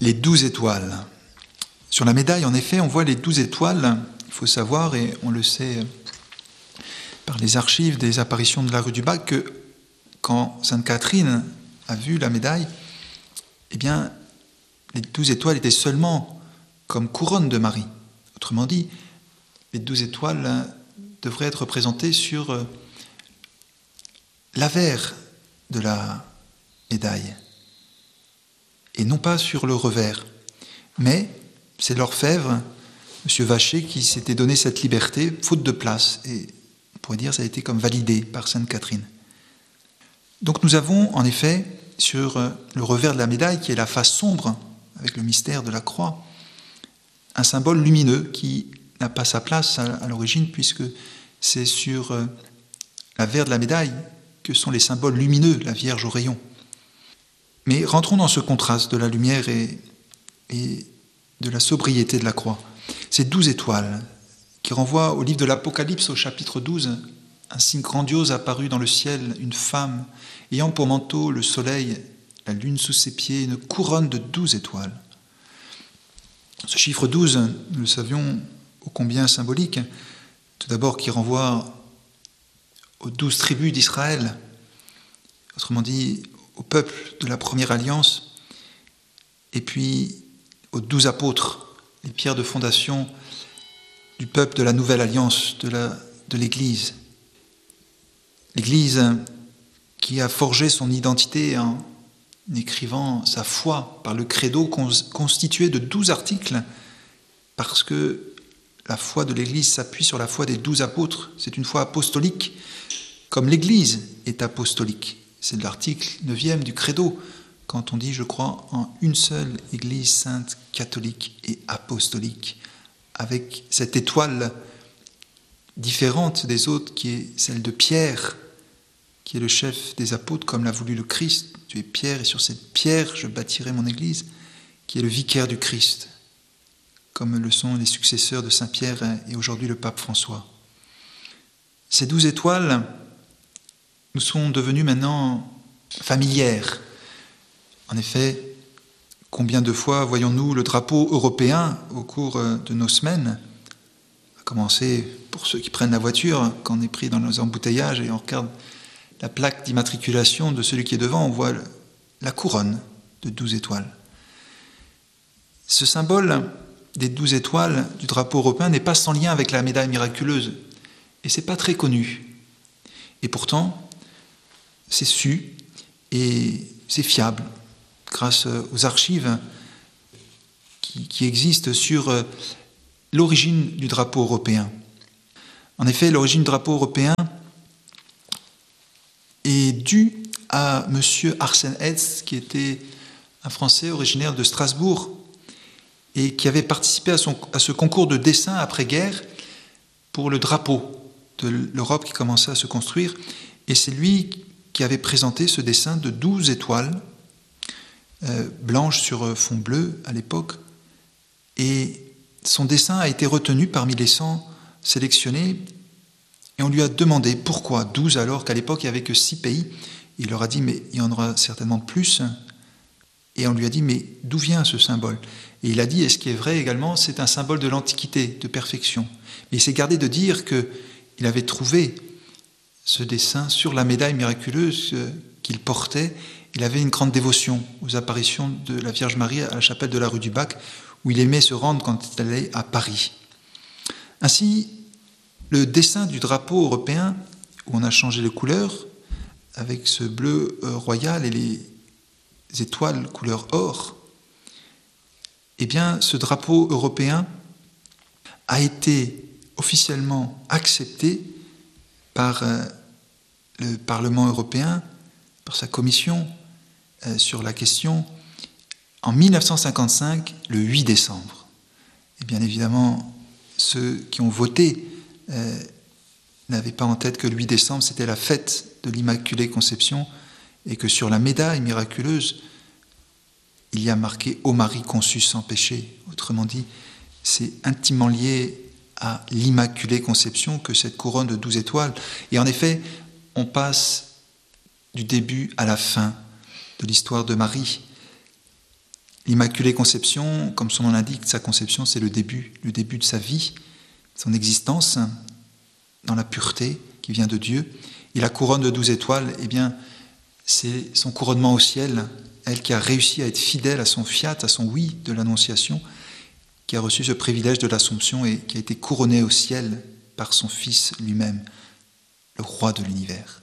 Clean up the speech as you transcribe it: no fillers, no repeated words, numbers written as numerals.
les 12 étoiles. Sur la médaille, en effet, on voit les 12 étoiles. Il faut savoir, et on le sait par les archives des apparitions de la rue du Bac, que quand Sainte Catherine a vu la médaille, eh bien, les 12 étoiles étaient seulement comme couronne de Marie. Autrement dit, les 12 étoiles devraient être représentées sur l'avers de la médaille, et non pas sur le revers. Mais c'est l'orfèvre, M. Vacher, qui s'était donné cette liberté, faute de place. Et on pourrait dire que ça a été comme validé par Sainte Catherine. Donc nous avons en effet sur le revers de la médaille, qui est la face sombre, avec le mystère de la croix, un symbole lumineux qui n'a pas sa place à l'origine, puisque c'est sur l'avers de la médaille que sont les symboles lumineux, la Vierge au rayon. Mais rentrons dans ce contraste de la lumière et de la sobriété de la croix. Ces 12 étoiles qui renvoient au livre de l'Apocalypse au chapitre 12, un signe grandiose apparut dans le ciel, une femme ayant pour manteau le soleil, la lune sous ses pieds, une couronne de 12 étoiles. Ce chiffre 12, nous le savions, ô combien symbolique, tout d'abord qui renvoie aux 12 tribus d'Israël, autrement dit au peuple de la première alliance, et puis aux 12 apôtres, les pierres de fondation du peuple de la nouvelle alliance, de l'Église. L'Église qui a forgé son identité en écrivant sa foi par le credo constitué de 12 articles, parce que la foi de l'Église s'appuie sur la foi des 12 apôtres. C'est une foi apostolique, comme l'Église est apostolique. C'est l'article 9e du credo, quand on dit « Je crois en une seule Église sainte, catholique et apostolique », avec cette étoile différente des autres qui est celle de Pierre, qui est le chef des apôtres, comme l'a voulu le Christ. Tu es Pierre, et sur cette pierre, je bâtirai mon Église, qui est le vicaire du Christ, comme le sont les successeurs de Saint Pierre et aujourd'hui le pape François. Ces 12 étoiles nous sont devenues maintenant familières. En effet, combien de fois voyons-nous le drapeau européen au cours de nos semaines, à commencer pour ceux qui prennent la voiture, quand on est pris dans nos embouteillages et on regarde la plaque d'immatriculation de celui qui est devant, on voit la couronne de 12 étoiles. Ce symbole des 12 étoiles du drapeau européen n'est pas sans lien avec la médaille miraculeuse, et c'est pas très connu. Et pourtant, c'est su et c'est fiable, grâce aux archives qui existent sur l'origine du drapeau européen. En effet, l'origine du drapeau européen est due à M. Arsène Hetz, qui était un Français originaire de Strasbourg et qui avait participé à ce concours de dessin après-guerre pour le drapeau de l'Europe qui commençait à se construire. Et c'est lui qui avait présenté ce dessin de 12 étoiles blanches sur fond bleu à l'époque. Et son dessin a été retenu parmi les 100 sélectionnés. Et on lui a demandé pourquoi 12 alors qu'à l'époque il n'y avait que 6 pays. Il leur a dit mais il y en aura certainement plus. Et on lui a dit mais d'où vient ce symbole? Et il a dit, et ce qui est vrai également, c'est un symbole de l'antiquité, de perfection. Mais il s'est gardé de dire qu'il avait trouvé ce dessin sur la médaille miraculeuse qu'il portait. Il avait une grande dévotion aux apparitions de la Vierge Marie à la chapelle de la rue du Bac, où il aimait se rendre quand il allait à Paris. Ainsi, le dessin du drapeau européen, où on a changé les couleurs, avec ce bleu royal et les étoiles couleur or, eh bien, ce drapeau européen a été officiellement accepté par le Parlement européen, par sa commission sur la question, en 1955, le 8 décembre. Et bien évidemment, ceux qui ont voté n'avaient pas en tête que le 8 décembre, c'était la fête de l'Immaculée Conception, et que sur la médaille miraculeuse, il y a marqué « Ô Marie conçue sans péché ». Autrement dit, c'est intimement lié à l'Immaculée Conception que cette couronne de 12 étoiles. Et en effet, on passe du début à la fin de l'histoire de Marie. L'Immaculée Conception, comme son nom l'indique, sa conception, c'est le début de sa vie, son existence dans la pureté qui vient de Dieu. Et la couronne de 12 étoiles, eh bien, c'est son couronnement au ciel, elle qui a réussi à être fidèle à son fiat, à son oui de l'Annonciation, qui a reçu ce privilège de l'Assomption et qui a été couronnée au ciel par son Fils lui-même, le roi de l'univers.